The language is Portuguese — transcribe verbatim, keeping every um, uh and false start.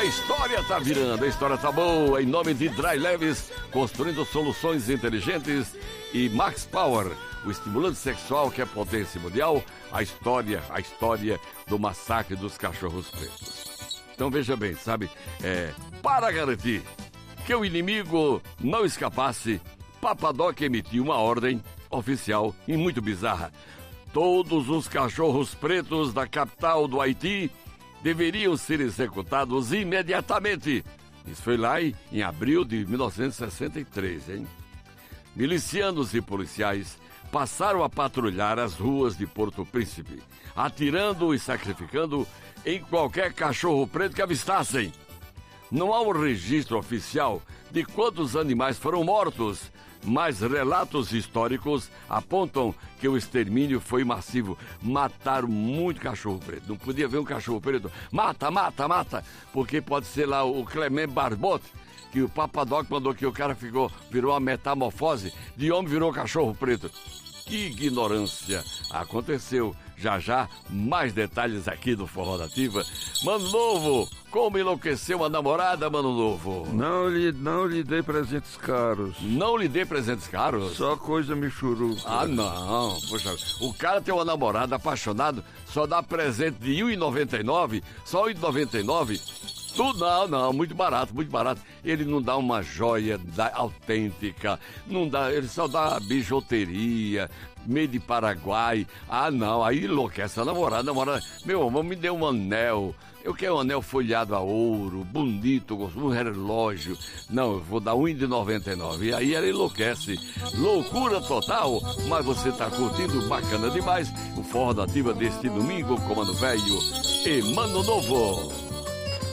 história tá virando, a história tá boa. Em nome de Dry Leves, construindo soluções inteligentes, e Max Power, o estimulante sexual que é potência mundial. A história, a história do massacre dos cachorros pretos. Então veja bem, sabe, é, para garantir que o inimigo não escapasse, Papadoc emitiu uma ordem oficial e muito bizarra. Todos os cachorros pretos da capital do Haiti deveriam ser executados imediatamente. Isso foi lá em, em abril de mil novecentos e sessenta e três, hein? Milicianos e policiais passaram a patrulhar as ruas de Porto Príncipe, atirando e sacrificando em qualquer cachorro preto que avistassem. Não há um registro oficial de quantos animais foram mortos, mas relatos históricos apontam que o extermínio foi massivo. Mataram muito cachorro preto. Não podia ver um cachorro preto. Mata, mata, mata. Porque pode ser lá o Clement Barbote, que o Papadoc mandou que o cara ficou, virou uma metamorfose, de homem virou cachorro preto. Que ignorância aconteceu. Já já, mais detalhes aqui do Forró da Ativa. Mano Novo, como enlouqueceu a namorada, Mano Novo? Não lhe, não lhe dei presentes caros. Não lhe dei presentes caros? Só coisa michuruca. Ah, não. Poxa, o cara tem uma namorada apaixonado, só dá presente de um real e noventa e nove centavos, só um real e noventa e nove centavos. Tudo, não, não, muito barato, muito barato. Ele não dá uma joia da, autêntica, não dá, ele só dá bijuteria, meio de Paraguai. Ah, não, aí enlouquece a namorada, namorada. Meu amor, me deu um anel. Eu quero um anel folhado a ouro, bonito, um relógio. Não, eu vou dar um real e noventa e nove centavos. E aí ela enlouquece. Loucura total, mas você tá curtindo, bacana demais. O Forró da Ativa deste domingo, Comando Velho e Mano Novo.